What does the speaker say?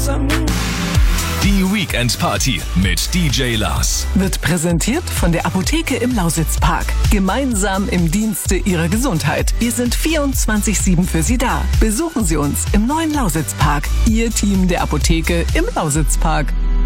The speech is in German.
Die Weekend Party mit DJ Lars wird präsentiert von der Apotheke im Lausitzpark. Gemeinsam im Dienste Ihrer Gesundheit. Wir sind 24/7 für Sie da. Besuchen Sie uns im neuen Lausitzpark. Ihr Team der Apotheke im Lausitzpark.